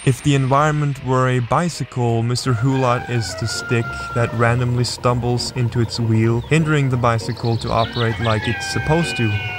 If the environment were a bicycle, Mr. Hulat is the stick that randomly stumbles into its wheel, hindering the bicycle to operate like it's supposed to.